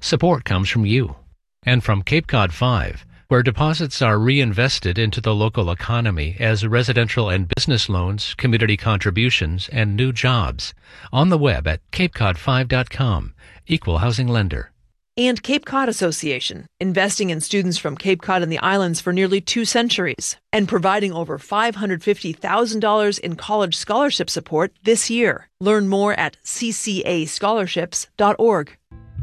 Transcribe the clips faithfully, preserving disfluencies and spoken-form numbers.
support comes from you. And from Cape Cod five, where deposits are reinvested into the local economy as residential and business loans, community contributions, and new jobs. On the web at cape cod five dot com. Equal housing lender. And Cape Cod Association, investing in students from Cape Cod and the islands for nearly two centuries and providing over five hundred fifty thousand dollars in college scholarship support this year. Learn more at c c a scholarships dot org.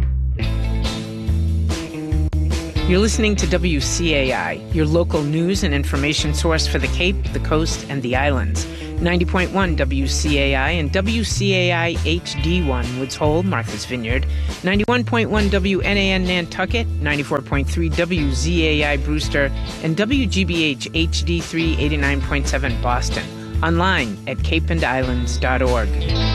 You're listening to W C A I, your local news and information source for the Cape, the Coast, and the islands. ninety point one W C A I and W C A I H D one Woods Hole, Martha's Vineyard. ninety-one point one W N A N Nantucket, ninety-four point three W Z A I Brewster, and W G B H H D three eighty-nine point seven Boston. Online at cape and islands dot org.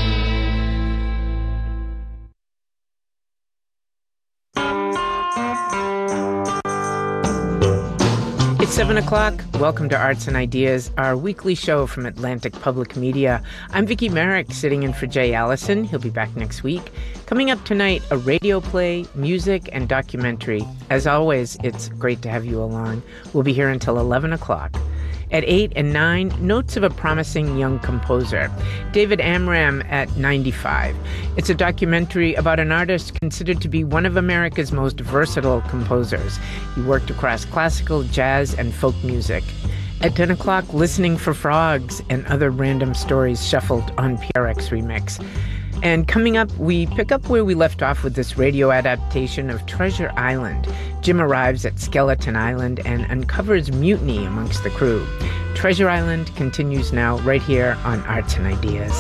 It's seven o'clock. Welcome to Arts and Ideas, our weekly show from Atlantic Public Media. I'm Vicki Merrick, sitting in for Jay Allison. He'll be back next week. Coming up tonight, a radio play, music, and documentary. As always, it's great to have you along. We'll be here until eleven o'clock. At eight and nine, Notes of a Promising Young Composer. David Amram at ninety-five. It's a documentary about an artist considered to be one of America's most versatile composers. He worked across classical, jazz, and folk music. At ten o'clock, Listening for Frogs and other random stories shuffled on P R X Remix. And coming up, we pick up where we left off with this radio adaptation of Treasure Island. Jim arrives at Skeleton Island and uncovers mutiny amongst the crew. Treasure Island continues now right here on Arts and Ideas.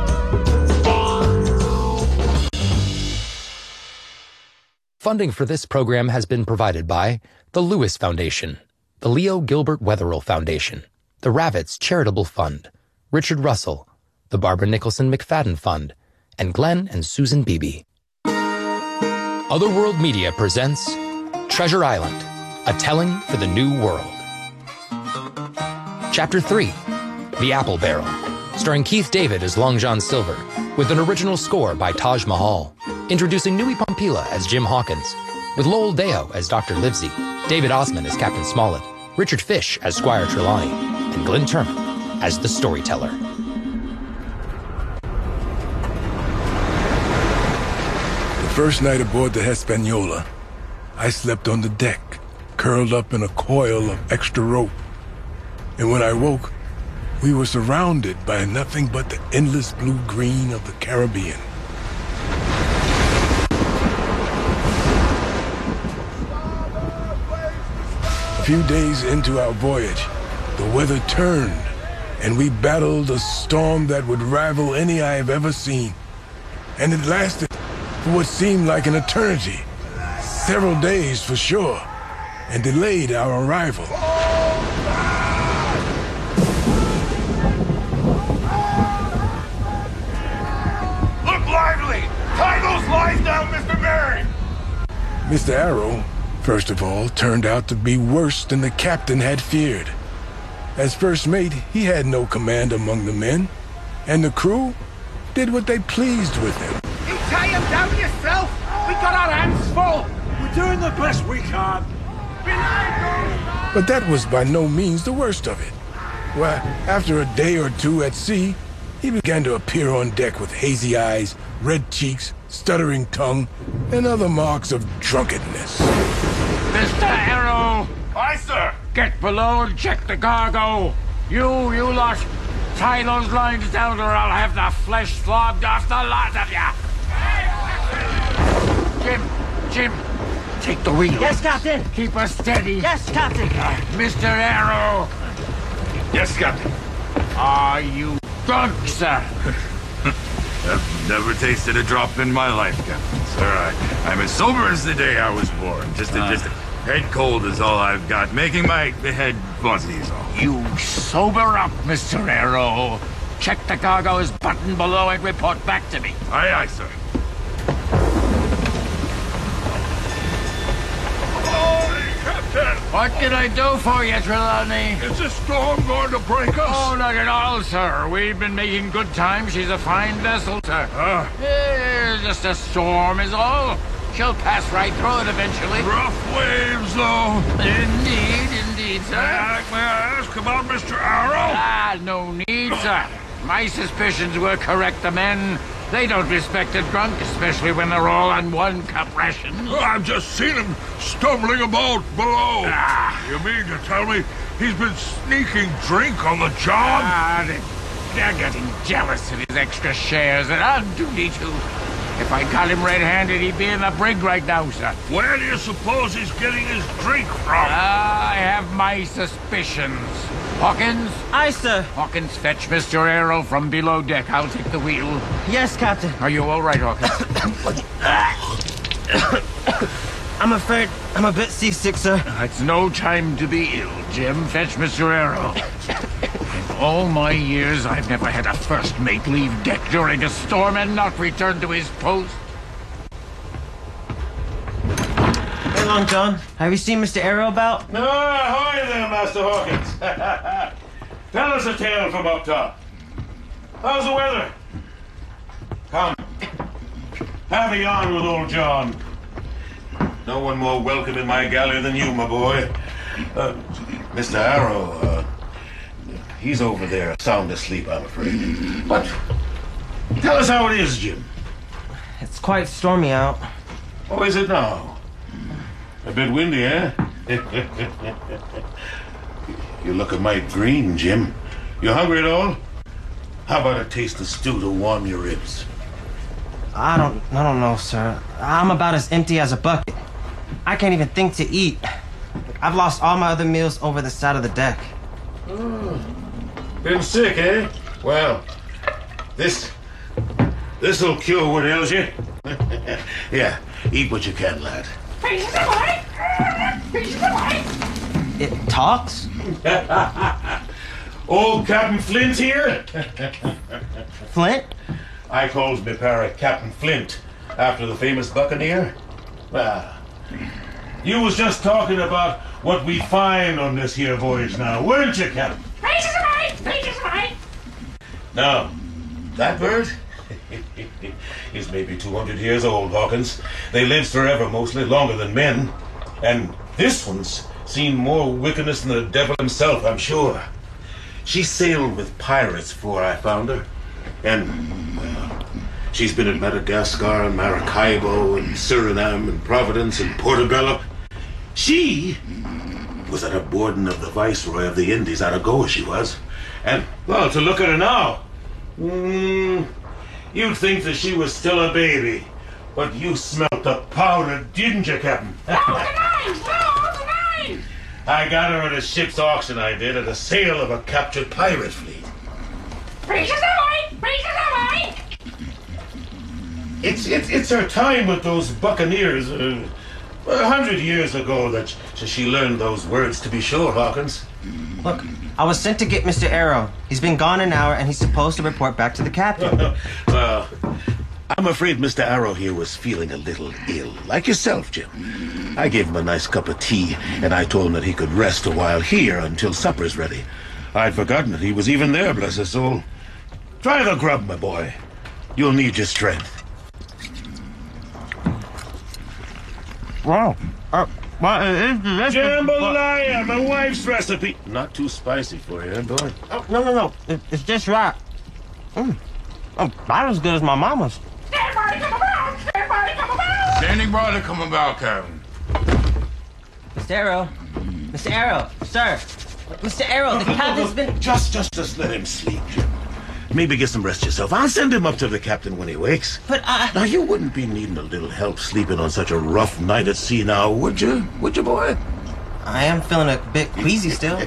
Funding for this program has been provided by the Lewis Foundation, the Leo Gilbert Wetherill Foundation, the Ravitz Charitable Fund, Richard Russell, the Barbara Nicholson McFadden Fund, and Glenn and Susan Beebe. Otherworld Media presents Treasure Island, A Telling for the New World. Chapter three, The Apple Barrel, starring Keith David as Long John Silver, with an original score by Taj Mahal, introducing Nui Pompila as Jim Hawkins, with Lowell Deo as Doctor Livesey, David Osmond as Captain Smollett, Richard Fish as Squire Trelawney, and Glenn Turman as the storyteller. First night aboard the Hispaniola, I slept on the deck, curled up in a coil of extra rope. And when I woke, we were surrounded by nothing but the endless blue-green of the Caribbean. A few days into our voyage, the weather turned, and we battled a storm that would rival any I have ever seen. And it lasted for what seemed like an eternity, several days for sure, and delayed our arrival. Look lively! Tie those lines down, Mister Barry! Mister Arrow, first of all, turned out to be worse than the captain had feared. As first mate, he had no command among the men, and the crew did what they pleased with him. Tie him down yourself! We got our hands full! We're doing the best we can. But that was by no means the worst of it. Well, after a day or two at sea, he began to appear on deck with hazy eyes, red cheeks, stuttering tongue, and other marks of drunkenness. Mister Arrow! Aye, sir! Get below and check the cargo. You, you lot, tie those lines down or I'll have the flesh flogged off the lot of you. Jim, Jim, take the wheel. Yes, Captain. Keep us steady. Yes, Captain. Uh, Mister Arrow. Yes, Captain. Are you drunk, sir? I've never tasted a drop in my life, Captain, sir. I, I'm as sober as the day I was born. Just a, uh, just a head cold is all I've got. Making my head fuzzy is all. You sober up, Mister Arrow. Check the cargo's button below and report back to me. Aye, aye, sir. What can I do for you, Trelawney? Is this storm going to break us? Oh, not at all, sir. We've been making good time. She's a fine vessel, sir. Uh. Eh, just a storm is all. She'll pass right through it eventually. Rough waves, though. Indeed, indeed, sir. May I, may I ask about Mister Arrow? Ah, no need, sir. My suspicions will correct the men. They don't respect a drunk, especially when they're all on one cup ration. Oh, I've just seen him stumbling about below. Ah. You mean to tell me he's been sneaking drink on the job? Ah, they, they're getting jealous of his extra shares, and I'll do me too. If I caught him red-handed, he'd be in the brig right now, sir. Where do you suppose he's getting his drink from? Ah, I have my suspicions. Hawkins? Aye, sir. Hawkins, fetch Mister Arrow from below deck. I'll take the wheel. Yes, Captain. Are you all right, Hawkins? I'm afraid I'm a bit seasick, sir. It's no time to be ill, Jim. Fetch Mister Arrow. In all my years, I've never had a first mate leave deck during a storm and not return to his post. Hey, Long John. Have you seen Mister Arrow about? No, ahoy there, Master Hawkins. Tell us a tale from up top. How's the weather? Come. Have a yarn with old John. No one more welcome in my galley than you, my boy. Uh, Mister Arrow, uh, he's over there, sound asleep, I'm afraid. But tell us how it is, Jim. It's quite stormy out. Oh, is it now? A bit windy, eh? You look a mite green, Jim. You hungry at all? How about a taste of stew to warm your ribs? I don't, I don't know, sir. I'm about as empty as a bucket. I can't even think to eat. I've lost all my other meals over the side of the deck. Oh. Been sick, eh? Well, this, this'll cure what ails you. Yeah, eat what you can, lad. It talks? Old Captain Flint here? Flint? I calls me parrot Captain Flint, after the famous buccaneer. Ah, you was just talking about what we find on this here voyage now, weren't you, Captain? Now, that bird is maybe two hundred years old, Hawkins. They lives forever, mostly, longer than men. And this one's seen more wickedness than the devil himself, I'm sure. She sailed with pirates before I found her. And, well, she's been at Madagascar and Maracaibo and Suriname and Providence and Portobello. She was at a boarding of the Viceroy of the Indies out of Goa, she was. And, well, to look at her now, mm, you'd think that she was still a baby. But you smelt the powder, didn't you, Captain? I got her at a ship's auction, I did, at a sale of a captured pirate fleet. It's, it's, it's her time with those buccaneers, uh, a hundred years ago that sh- she learned those words, to be sure, Hawkins. Look, I was sent to get Mister Arrow. He's been gone an hour and he's supposed to report back to the captain. Well, I'm afraid Mister Arrow here was feeling a little ill, like yourself, Jim. I gave him a nice cup of tea, and I told him that he could rest a while here until supper's ready. I'd forgotten that he was even there, bless his soul. Try the grub, my boy. You'll need your strength. Wow. Uh, what is this? Jambalaya, my wife's recipe. Not too spicy for you, eh, boy? Oh, no, no, no. It, it's just right. Mm. Oh, about as good as my mama's. Standing by to come about, Captain. Mister Arrow. Mister Arrow, sir. Mister Arrow, the captain's been... Just, just, just let him sleep, Jim. Maybe get some rest yourself. I'll send him up to the captain when he wakes. But I... Now, you wouldn't be needing a little help sleeping on such a rough night at sea now, would you? Would you, boy? I am feeling a bit queasy still.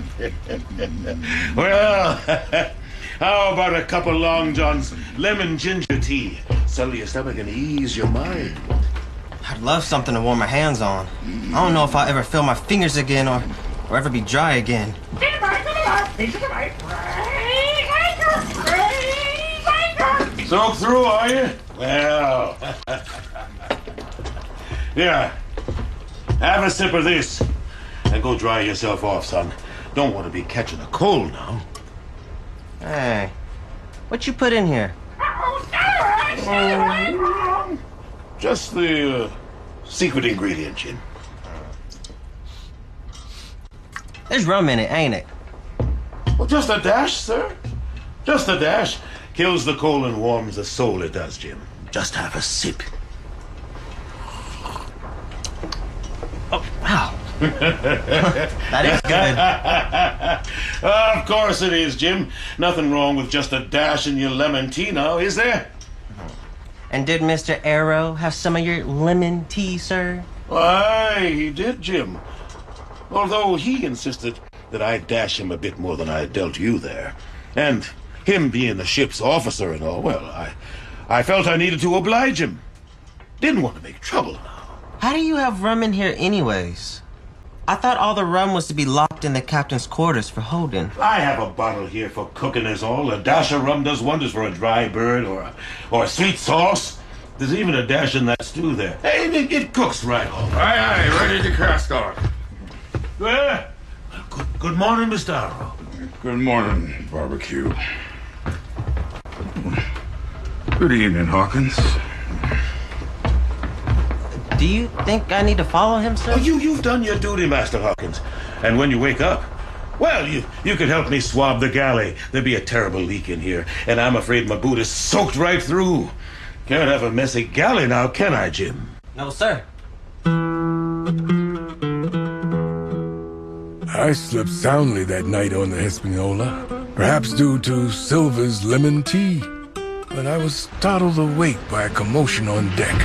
Well, how about a couple Long John's lemon ginger tea? Settle your stomach and ease your mind. I'd love something to warm my hands on. I don't know if I'll ever feel my fingers again or, or ever be dry again. Soak through, are you? Well. Yeah. Have a sip of this. And go dry yourself off, son. Don't want to be catching a cold now. Hey. What you put in here? Just the uh, secret ingredient, Jim. There's rum in it, ain't it? Well, just a dash, sir. Just a dash. Kills the cold and warms the soul, it does, Jim. Just have a sip. Oh, wow. That is good. Of course it is, Jim. Nothing wrong with just a dash in your lemon tea now, is there? And did Mister Arrow have some of your lemon tea, sir? Why, he did, Jim. Although he insisted that I dash him a bit more than I dealt you there. And him being the ship's officer and all, well, I, I felt I needed to oblige him. Didn't want to make trouble now. How do you have rum in here anyways? I thought all the rum was to be locked in the captain's quarters for holding. I have a bottle here for cooking is all. A dash of rum does wonders for a dry bird or a, or a sweet sauce. There's even a dash in that stew there. Hey, it, it cooks right off. Aye, aye, ready to cast off. Well, good, good morning, Mister Arrow. Good morning, Barbecue. Good evening, Hawkins. Do you think I need to follow him, sir? Oh, you, you've done your duty, Master Hawkins. And when you wake up, well, you, you could help me swab the galley. There'd be a terrible leak in here, and I'm afraid my boot is soaked right through. Can't have a messy galley now, can I, Jim? No, sir. I slept soundly that night on the Hispaniola, perhaps due to Silver's lemon tea. But I was startled awake by a commotion on deck.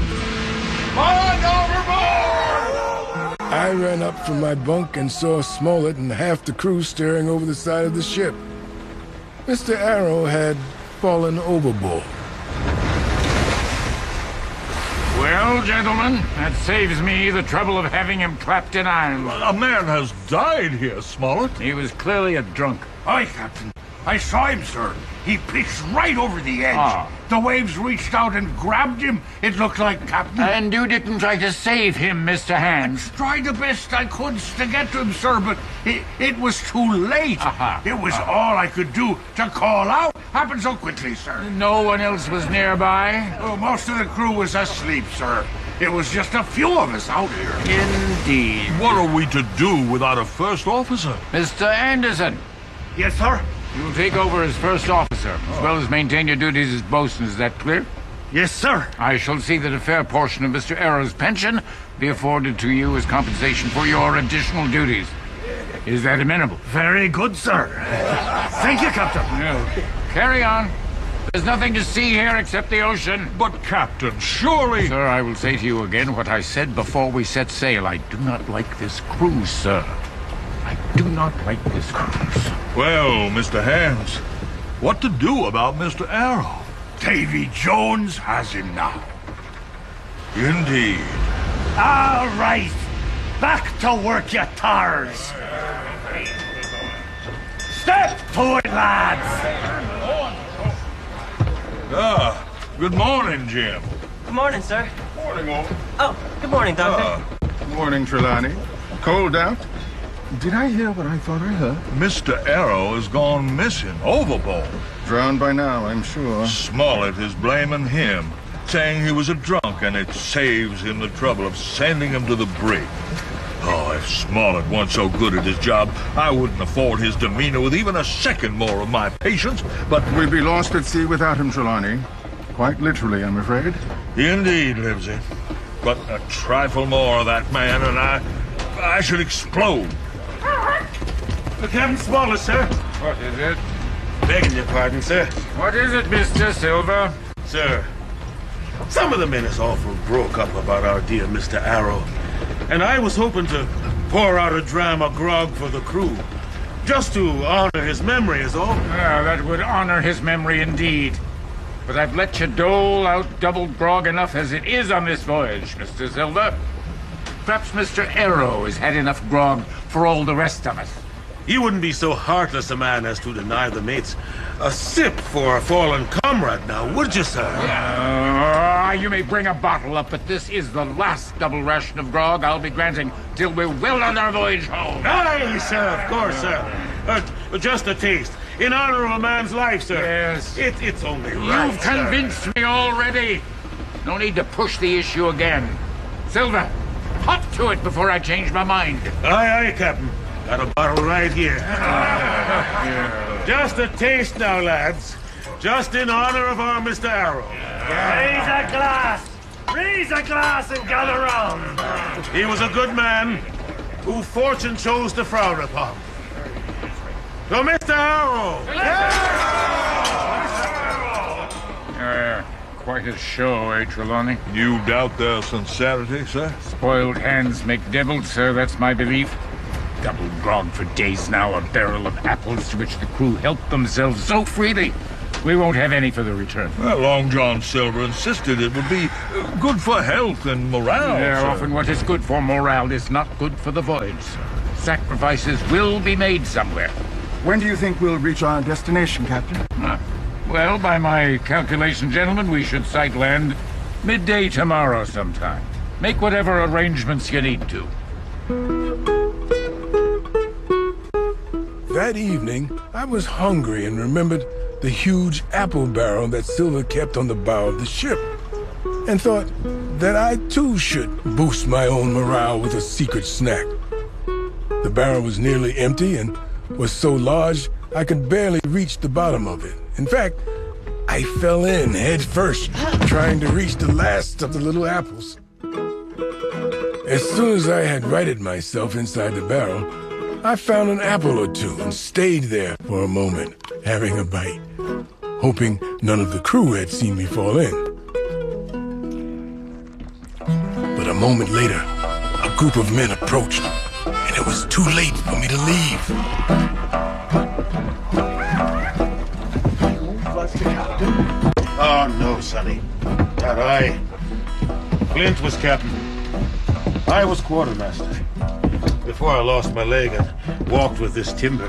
I ran up from my bunk and saw Smollett and half the crew staring over the side of the ship. Mister Arrow had fallen overboard. Well, gentlemen, that saves me the trouble of having him clapped in irons. A man has died here, Smollett. He was clearly a drunk. Aye, Captain. I saw him, sir. He pitched right over the edge. Ah. The waves reached out and grabbed him. It looked like, Captain. And you didn't try to save him, Mister Hands? Tried the best I could to get to him, sir, but it, it was too late. Aha. It was all I could do to call out. Happened so quickly, sir. No one else was nearby? Well, most of the crew was asleep, sir. It was just a few of us out here. Indeed. What are we to do without a first officer? Mister Anderson, Yes, sir. you'll take over as first officer, as well as maintain your duties as bosun. Is that clear? Yes, sir. I shall see that a fair portion of Mister Arrow's pension be afforded to you as compensation for your additional duties. Is that amenable? Very good, sir. Thank you, Captain. No. Carry on. There's nothing to see here except the ocean. But, Captain, surely... Sir, I will say to you again what I said before we set sail. I do not like this cruise, sir. I do not like this cruise. Well, Mister Hands, what to do about Mister Arrow? Davy Jones has him now. Indeed. All right. Back to work, you tars. Step to it, lads. Ah, good morning, Jim. Good morning, sir. Morning, all. Oh, good morning, Doctor. Uh, morning, Trelawney. Cold out? Did I hear what I thought I heard? Mister Arrow has gone missing, overboard. Drowned by now, I'm sure. Smollett is blaming him, saying he was a drunk, and it saves him the trouble of sending him to the brig. Oh, if Smollett weren't so good at his job, I wouldn't afford his demeanor with even a second more of my patience, but... We'd be lost at sea without him, Trelawney. Quite literally, I'm afraid. Indeed, Livesey. But a trifle more of that man, and I... I should explode. Captain Smollett, sir. What is it? Begging your pardon, sir. What is it, Mister Silver? Sir, some of the men is awful broke up about our dear Mister Arrow. And I was hoping to pour out a dram of grog for the crew. Just to honor his memory is all. Ah, that would honor his memory indeed. But I've let you dole out double grog enough as it is on this voyage, Mister Silver. Perhaps Mister Arrow has had enough grog for all the rest of us. You wouldn't be so heartless a man as to deny the mates a sip for a fallen comrade now, would you, sir? Uh, you may bring a bottle up, but this is the last double ration of grog I'll be granting till we're well on our voyage home. Aye, sir, of course, sir. Uh, just a taste. In honor of a man's life, sir. Yes. It, it's only right, You've convinced sir. me already. No need to push the issue again. Silver, hot to it before I change my mind. Aye, aye, Captain. Got a bottle right here. Just a taste now, lads. Just in honor of our Mister Arrow. Raise a glass! Raise a glass and gather round! He was a good man who fortune chose to frown upon. So, Mister Arrow! Uh, quite a show, eh, Trelawney? You doubt their sincerity, sir? Spoiled hands make devils, sir, that's my belief. Double grog for days now, a barrel of apples to which the crew helped themselves so freely. We won't have any for the return. Well, Long John Silver insisted it would be good for health and morale. Yeah, sir. often what is good for morale is not good for the voyage, sir. Sacrifices will be made somewhere. When do you think we'll reach our destination, Captain? Uh, well, by my calculation, gentlemen, we should sight land midday tomorrow sometime. Make whatever arrangements you need to. That evening, I was hungry and remembered the huge apple barrel that Silver kept on the bow of the ship, and thought that I too should boost my own morale with a secret snack. The barrel was nearly empty and was so large I could barely reach the bottom of it. In fact, I fell in head first, trying to reach the last of the little apples. As soon as I had righted myself inside the barrel, I found an apple or two and stayed there for a moment, having a bite, hoping none of the crew had seen me fall in. But a moment later, a group of men approached, and it was too late for me to leave. Oh, no, Sonny. Not I. Flint was captain. I was quartermaster. Before I lost my leg and walked with this timber.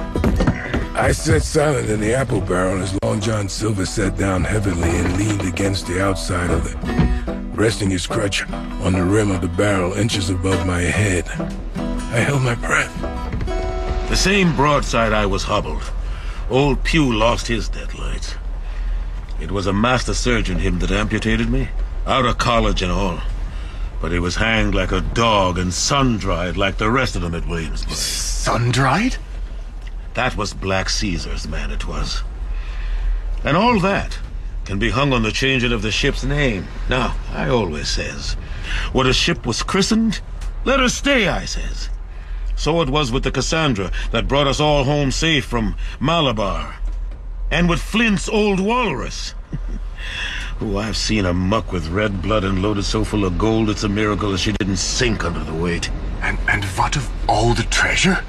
I sat silent in the apple barrel as Long John Silver sat down heavily and leaned against the outside of it, resting his crutch on the rim of the barrel inches above my head. I held my breath. The same broadside I was hobbled. Old Pew lost his deadlight. It was a master surgeon, him, that amputated me, out of college and all. But he was hanged like a dog and sun-dried like the rest of them at Williamsburg. Sun-dried? That was Black Caesar's man, it was. And all that can be hung on the changing of the ship's name. Now, I always says, when a ship was christened, let her stay, I says. So it was with the Cassandra that brought us all home safe from Malabar. And with Flint's old walrus. Oh, I've seen her muck with red blood and loaded so full of gold it's a miracle that she didn't sink under the weight. And, and what of all the treasure?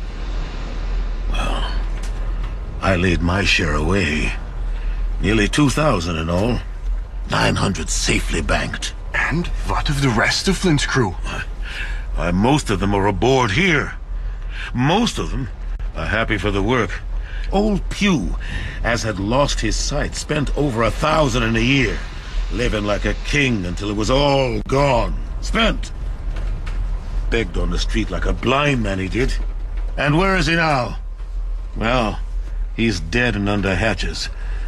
Well, I laid my share away. Nearly two thousand in all. Nine hundred safely banked. And what of the rest of Flint's crew? Why, why, most of them are aboard here. Most of them are happy for the work. Old Pew, as had lost his sight, spent over a thousand in a year, living like a king until it was all gone. Spent. Begged on the street like a blind man, he did. And where is he now? Well, he's dead and under hatches.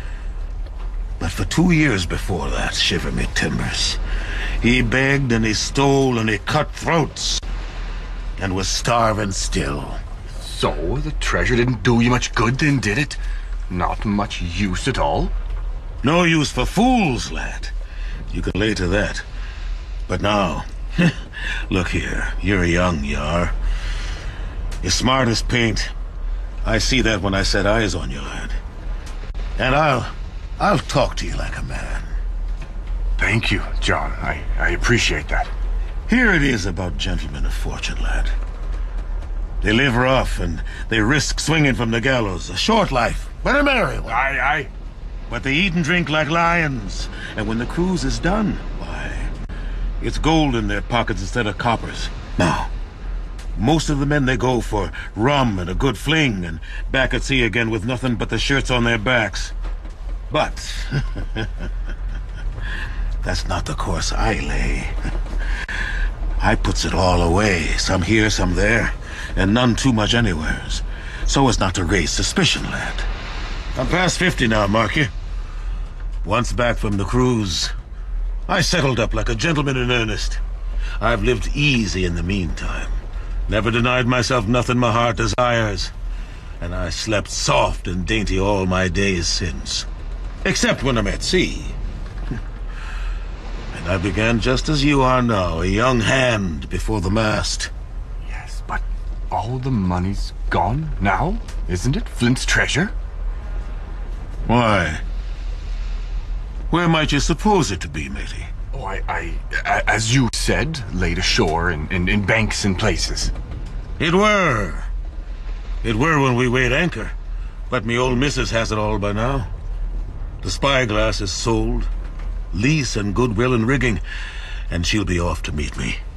But for two years before that, shiver me timbers, he begged and he stole and he cut throats and was starving still. So, the treasure didn't do you much good then, did it? Not much use at all? No use for fools, lad. You can lay to that. But now, look here, you're young, you are. You're smart as paint. I see that when I set eyes on you, lad. And I'll... I'll talk to you like a man. Thank you, John. I, I appreciate that. Here it is about gentlemen of fortune, lad. They live rough, and they risk swinging from the gallows. A short life, but a merry one. Aye, aye. But they eat and drink like lions. And when the cruise is done, why, it's gold in their pockets instead of coppers. Now, most of the men, they go for rum and a good fling, and back at sea again with nothing but the shirts on their backs. But that's not the course I lay. I puts it all away, some here, some there, and none too much anywheres, so as not to raise suspicion, lad. I'm past fifty now, mark you. Once back from the cruise, I settled up like a gentleman in earnest. I've lived easy in the meantime. Never denied myself nothing my heart desires. And I slept soft and dainty all my days since. Except when I'm at sea. And I began just as you are now, a young hand before the mast. Yes, but all the money's gone now, isn't it? Flint's treasure? Why? Where might you suppose it to be, matey? Oh, I, I, a- as you said, laid ashore in, in, in banks and places. It were. It were when we weighed anchor. But me old missus has it all by now. The spyglass is sold, lease and goodwill and rigging, and she'll be off to meet me.